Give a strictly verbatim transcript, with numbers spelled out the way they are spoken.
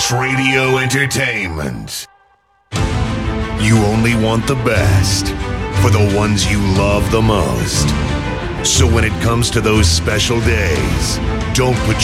Boss Radio Entertainment. You only want the best for the ones you love the most. So when it comes to those special days, don't put